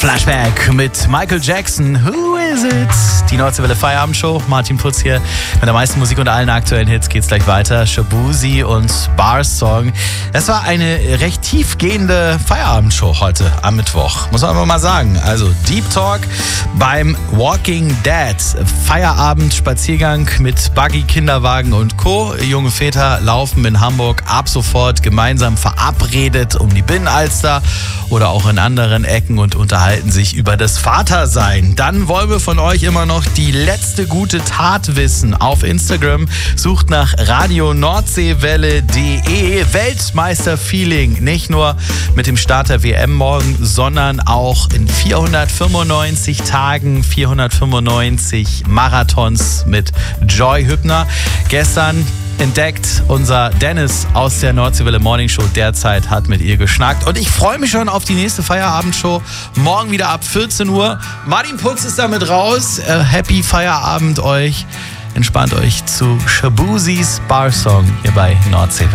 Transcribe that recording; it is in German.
Flashback mit Michael Jackson. Who is it? Die Nordseewelle Feierabendshow. Martin Putz hier mit der meisten Musik und allen aktuellen Hits. Geht's gleich weiter. Shaboozey und Bars Song. Das war eine recht tiefgehende Feierabendshow heute am Mittwoch. Muss man aber mal sagen. Also Deep Talk beim Walking Dead. Feierabend, Spaziergang mit Buggy, Kinderwagen und Co. Junge Väter laufen in Hamburg ab sofort gemeinsam verabredet um die Binnenalster oder auch in anderen Ecken und unterhalten sich über das Vatersein. Dann wollen wir von euch immer noch die letzte gute Tat wissen. Auf Instagram sucht nach radionordseewelle.de. Weltmeister-Feeling. Nicht nur mit dem Start der WM morgen, sondern auch in 495 Tagen, 495 Marathons mit Joy Hübner. Gestern entdeckt unser Dennis aus der Nordseewelle Morning Show. Derzeit hat mit ihr geschnackt. Und ich freue mich schon auf die nächste Feierabendshow. Morgen wieder ab 14 Uhr. Martin Putz ist damit raus. Happy Feierabend euch. Entspannt euch zu Shaboozeys Bar Song hier bei Nordseewelle.